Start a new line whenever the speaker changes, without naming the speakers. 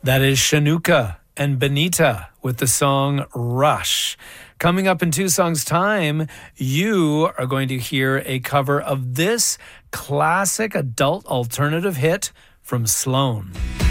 That is Shanuka and Benita with the song Rush. Coming up in 2 songs' time, you are going to hear a cover of this classic adult alternative hit from Sloan.